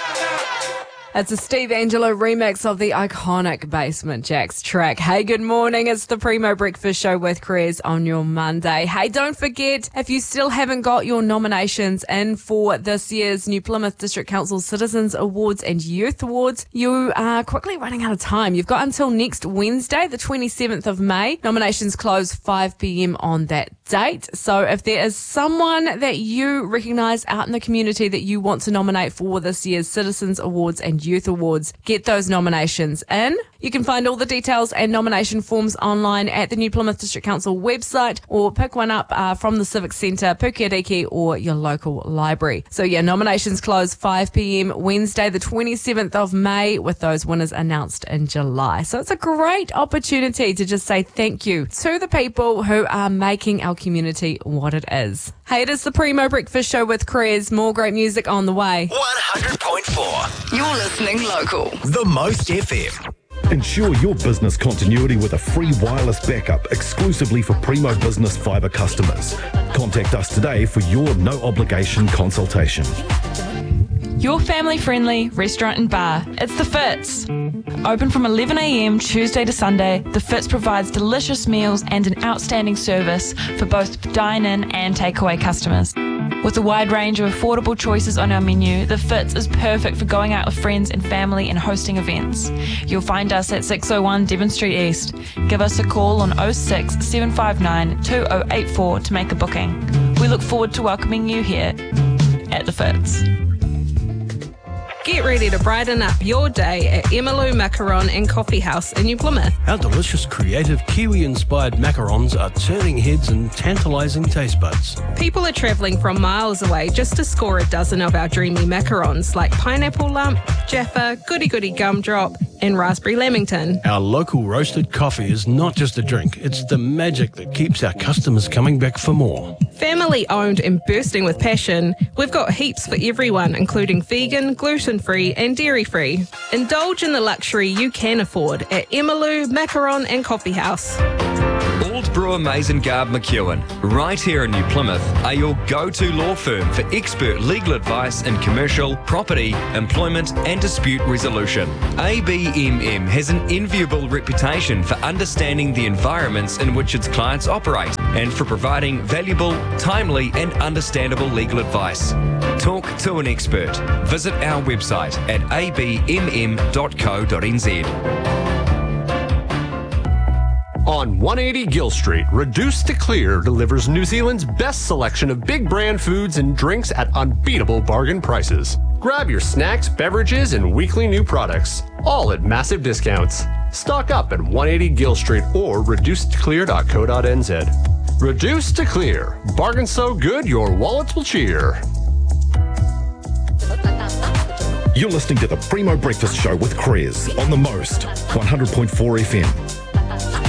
It's a Steve Angelo remix of the iconic Basement Jaxx track. Hey, good morning. It's the Primo Breakfast Show with Chris on your Monday. Hey, don't forget, if you still haven't got your nominations in for this year's New Plymouth District Council Citizens Awards and Youth Awards, you are quickly running out of time. You've got until next Wednesday, the 27th of May. Nominations close 5 p.m. on that date. So if there is someone that you recognise out in the community that you want to nominate for this year's Citizens Awards and Youth Awards, get those nominations in. You can find all the details and nomination forms online at the New Plymouth District Council website, or pick one up from the Civic Centre, Pukeariki, or your local library. So yeah, nominations close 5 p.m. Wednesday, the 27th of May, with those winners announced in July. So it's a great opportunity to just say thank you to the people who are making our community what it is. Hey, it is the Primo Breakfast Show with Krez. More great music on the way. 100.4. You're listening local. The Most FM. Ensure your business continuity with a free wireless backup exclusively for Primo Business Fibre customers. Contact us today for your no-obligation consultation. Your family-friendly restaurant and bar. It's The Fitz. Open from 11 a.m. Tuesday to Sunday, The Fitz provides delicious meals and an outstanding service for both dine-in and takeaway customers. With a wide range of affordable choices on our menu, The Fitz is perfect for going out with friends and family and hosting events. You'll find us at 601 Devon Street East. Give us a call on 06 759 2084 to make a booking. We look forward to welcoming you here at The Fitz. Get ready to brighten up your day at Emilu Macaron and Coffee House in New Plymouth. Our delicious, creative, Kiwi-inspired macarons are turning heads and tantalising taste buds. People are travelling from miles away just to score a dozen of our dreamy macarons like Pineapple Lump, Jaffa, Goody Goody Gumdrop and Raspberry Lamington. Our local roasted coffee is not just a drink, it's the magic that keeps our customers coming back for more. Family owned and bursting with passion, we've got heaps for everyone, including vegan, gluten-free and dairy-free. Indulge in the luxury you can afford at Emilu Macaron and Coffee House. Old Brewer Mays and Garb McEwen, right here in New Plymouth, are your go-to law firm for expert legal advice in commercial, property, employment and dispute resolution. ABMM has an enviable reputation for understanding the environments in which its clients operate and for providing valuable, timely and understandable legal advice. Talk to an expert. Visit our website at abmm.co.nz. On 180 Gill Street, Reduce to Clear delivers New Zealand's best selection of big brand foods and drinks at unbeatable bargain prices. Grab your snacks, beverages, and weekly new products, all at massive discounts. Stock up at 180 Gill Street or reducetoclear.co.nz. Reduce to Clear. Bargains so good your wallets will cheer. You're listening to the Primo Breakfast Show with Krez on the Most 100.4 FM.